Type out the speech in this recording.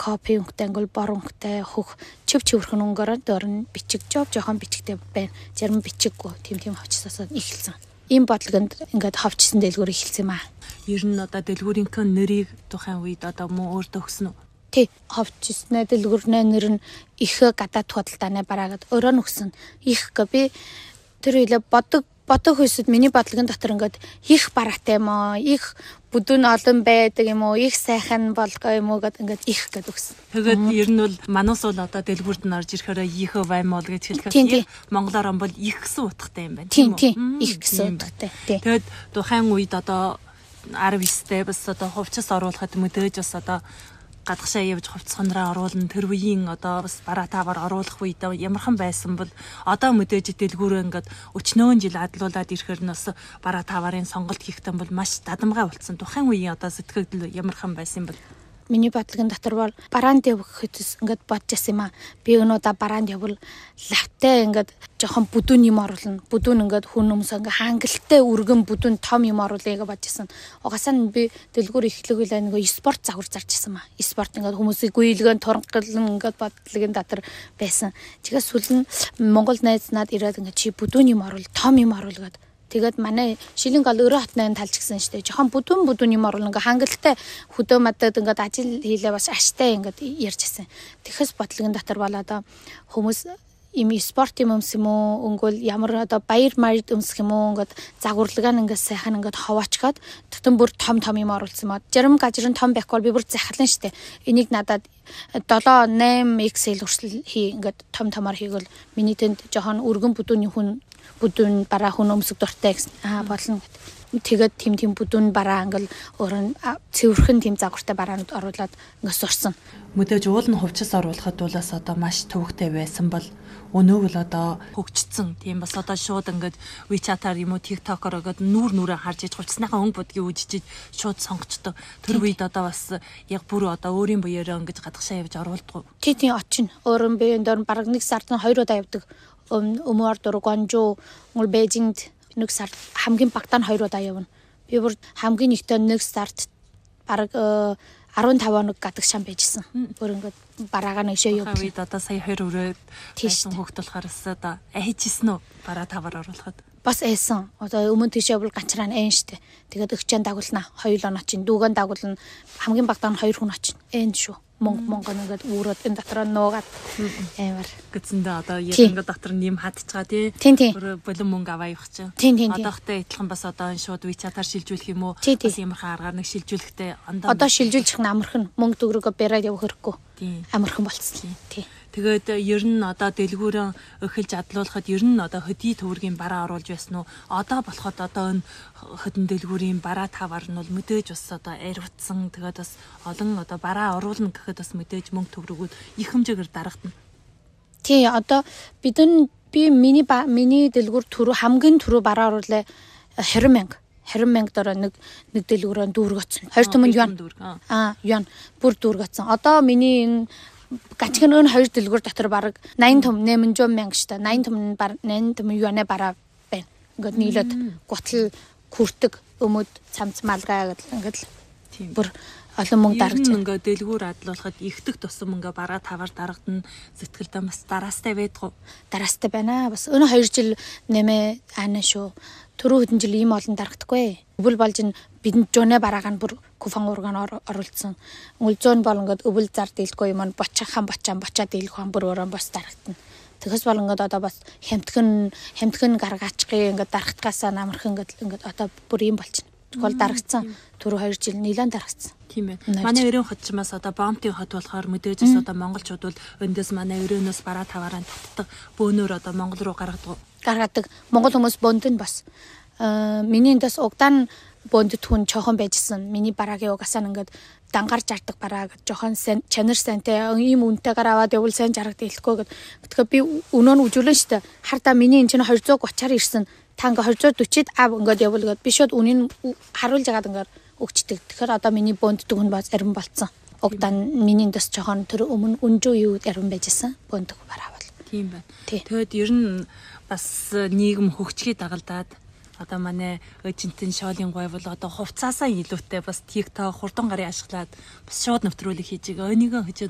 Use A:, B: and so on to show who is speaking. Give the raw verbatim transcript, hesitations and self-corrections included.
A: копи өнгөтэй англ бор өнгөтэй хөх чив чивэрхэн өнгөөр дөр нь бичиг жов жоохон бичигтэй байна. Зарим бичиггүй тийм тийм хавчсаасаа эхэлсэн. Ийм бодлогонд ингээд хавчсан дэлгүүр эхэлсэн юм аа.
B: Ер нь одоо дэлгүүрийнхээ нэрийг тухайн үед одоо мөн өөртөө өгсөн үү?
A: Тий, хавчснаа дэлгүүрнээ нэр нь их гадаад худалдааны бараагаад өөрөө нь өгсөн. Их гэ би тэр үйлээ бодог бодог хөөсөд миний бодлогын дотор ингээд их бараатай юм аа, их бүдүүн олон байдаг юм уу, их сайхан болгоо юм уу гэд ингээд их гэд өгсөн.
B: Тэгээд ер нь бол манус бол одоо дэлгүүрд нь орж ирэхээр ихөө баймол гэж хэлэхэд монголоор бол их гэсэн утгатай юм байна
A: тийм үү? Их гэсэн утгатай.
B: Тэгээд тухайн үед одоо арвс тэ бас одоо хувцас оруулахад мэдээж бас одоо гадагшаа явж хувцсанараа оруулна тэр үеийн одоо бас бараа таваар оруулах үед ямархан байсан бол одоо мэдээж дэлгүүрээ ингээд өчнөөн жил адлуулад ирэхээр нь бас бараа таварын сонголт хийхтэн бол маш дадамгай болсон. Тухайн үеийн одоо сэтгэл ямархан байсан юм бол
A: миний бодлогын дотор бол бараанд явахд ингээд бодож байсан юм аа. Би өнөөдөр бараанд явбал лавтай ингээд жоохон бүдүүн юм оруулна. Бүдүүн ингээд хүн өмс ингээд хангалттай өргөн бүдүүн том юм оруулъя гэж бодож байсан. Угаасаа нь би дэлгүүр эхлэх үедээ нэг спорт загвар зарж байсан юм аа. Спорт ингээд хүмүүсийг гүйлгэн тургалан ингээд бодлогын дотор байсан. Тэгээс сүүл нь Монгол найз над ирээд ингээд чи бүдүүн юм оруул, том юм оруул гэдэг. Тэгээд манай шилэн гол өрөө хотнын талж гисэн штэ. Жохон бүдүүн бүдүүн юм оруулна. Ингээ хангалттай хөдөө мадад ингээд ажил хийлээ бас аштай ингээд ярьж гисэн. Тэгэхээс бодлогын дотор бол одоо хүмүүс им спорт юм өмс юм уу, өнгөл ямар одоо баяр мард өмсөх юм уу ингээд загварлагаа ингээд сайхан ингээд хаваачгаад тэгтэн бүр том том юм оруулсан мод. Зарим гажрын том байх бол би бүр захирлан штэ. Энийг надад seven eight икс эл хүртэл хий ингээд том томор хийгэл миний тэнд жохон өргөн бүдүүний хүн бүдүүн бараа хүн өмсөх дуртай гэсэн аа болно гэдэг. Тэгээд тим тим бүдүүн бараа ингээл өөр цэвэрхэн тим загвартай бараанууд оруулаад ингээд сурсан.
B: Мэдээж уул нь хувцас оруулахад дуулаас одоо маш төвөгтэй байсан бол өнөө бол одоо хөгжцсөн. Тийм бас одоо шууд ингээд WeChat-аар юм уу TikTok-оор ингээд нүүр нүрээ харж иж хувцсныхаа өнгө будгийг үжиж шууд сонгочтой. Тэр үед одоо бас яг бүр одоо өөрийн буяараа ингээд гадагшаа явж оруулдаг.
A: Тий тий очин. Өөрөн биеийн дор бараг нэг сард нь хоёр удаа явдаг. Өмөр дөрөв Гонжу, Монгол Бээжинд нэг сард хамгийн багтаа нь хоёр удаа явна. Би бүр хамгийн ихтэй нэг сард бараг арван тав хоног гадагшаан байжсэн. Бүр ингээд бараагаа нэшээ явуулсан.
B: Үед одоо сая хоёр өрөөд тийшсэн хөхт болохоор одоо айжсэн үү бараа таваар оруулахад.
A: Бас айсан. Одоо өмнө тийшээ бол ганцраа айн штэ. Тэгээд өгчэн дагуулна. Хоёулаа очин. Дүүгэн дагуулна. Хамгийн багтаа нь хоёр хүн очин. Айн шүү. Монго монгол ингээд үүрээд энэ дотор нуугаад амар
B: гэцэндээ одоо яг ингээд дотор нь юм хадчихгаа тий болон мөнгө аваа явах чинь одоохтой итлхэн бас одоо энэ шууд WeChat-аар шилжүүлэх юм уу бас ямархан аргаар нэг шилжүүлэхтэй
A: одоо шилжүүлчих нь амархан мөнгө төгрөгөө бариад явах хэрэггүй амархан болцсон тий.
B: Тэгээд ер нь одоо дэлгүүрэн эхэлж адлуулахад ер нь одоо хөдий төвөргийн бараа оруулж байсан уу? Одоо болоход одоо энэ хөдөн дэлгүүрийн бараа тавар нь бол мэдээж бас одоо ариутсан. Тэгээд бас олон одоо бараа оруулна гэхэд бас мэдээж мөнгө төврөгүүд их хэмжээгээр дарагдана.
A: Тий, одоо бидэн би миний миний дэлгүүр түрүү хамгийн түрүү бараа оруулаа двадцать мянга. двадцать мянга дороо нэг нэг дэлгүүрөнд дүүргэсэн. хоёр түмэн юан. Аа, юан бүр дүүргэсэн. Одоо миний энэ гачгын өн хоёр дэлгүүр дотор бараг eighty том eight hundred мянга штэ. eighty том eighty том юанэ бараа байна. Ингээд нийлээд гутал хүртэг өмөд цамц малгай гэдэл ингээд л бүр олон мөнгө даргаж
B: байна. Ингээд дэлгүүр адлуулахад ихдэг тусам ингээд бараа тавар дарагдана. Сэтгэлдээ бас дараастай байдаг уу?
A: Дараастай байна. Бас өнөө хоёр жил нэмэ аана шүү. Түрүү хэдэн жил ийм олон дарагдахгүй. Өвөл болж н бидэнд жонэ бараагаа бүр куфан ургаан оруулсан. Өлзөөн бол ингээд өвөл зар дийлгүй юм бочахан бочаан бочаа дийлэх хан бүр өрөө бас дарагдана. Тэгээс бол ингээд одоо бас хямдхан хямдхан гаргаачгын ингээд дарагдгасаа намархан ингээд ингээд одоо бүр ийм болчихно. Тэгвэл дарагдсан. Түрүү хоёр жил нилээн дарагдсан.
B: Тийм ээ. Манай өрөөний хотчмаас одоо бомтын хот болохоор мэдээжээс одоо монголчууд бол өндөөс манай өрөөнөөс бараа таваараа татдаг бөөнөр одоо монгол руу гаргадаг.
A: Гаргадаг. Монгол хүмүүс бөөнд нь бас миний эндээс угдаан бөөнд түн чохон байжсэн. Миний бараагийн угасаа ингээд дангаар жардаг бараа гэж жохон чанар сайнтай ийм үнэтэйгээр аваад явал сайн жаргад хэлэхгүй гэд. Тэгэхээр би өнөө нь үжүүлэн штэ. Хардаа миний энэ чинь two thirty-аар ирсэн. Та ингээ two forty-д ав ингээд явал гэд би шууд үнийн харуулж агаад ингээд өгчдөг. Тэгэхээр одоо миний бөөнд түн бас арим болцсон. Угдаан миний эндээс жохон тэр өмнө үнжүү юу арим байжсэн. Бөөнд бараа бол.
B: Тийм байна. Тэгэд ер нь бас нийгэм хөгжихийг дагалдаад одоо манай өжинтэн шоолын гой бол одоо хувцаасаа илүүтэй бас TikTok хурдан гарын ашиглаад бас шууд нэвтрүүлэг хийж байгаа. Өнийгөө